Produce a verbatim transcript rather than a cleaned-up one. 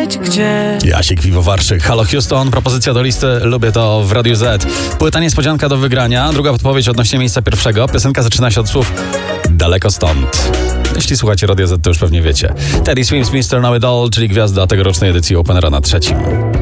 wiedzieć gdzie. Jasiek Piwowarszyk, Halo Houston, propozycja do listy Lubię to w Radiu Z. Płyta niespodzianka do wygrania, druga podpowiedź odnośnie miejsca pierwszego. Piosenka zaczyna się od słów Daleko stąd. Jeśli słuchacie Radia Z, to już pewnie wiecie. Teddy Swims, mister Know It All, czyli gwiazda tegorocznej edycji Openera na trzecim.